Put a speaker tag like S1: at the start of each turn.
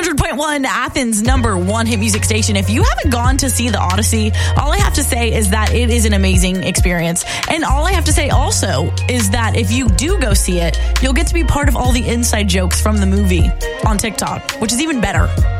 S1: 100.1 Athens' #1 hit music station. If you haven't gone to see The Odyssey, all I have to say is that it is an amazing experience. And all I have to say also is that if you do go see it, you'll get to be part of all the inside jokes from the movie on TikTok, which is even better.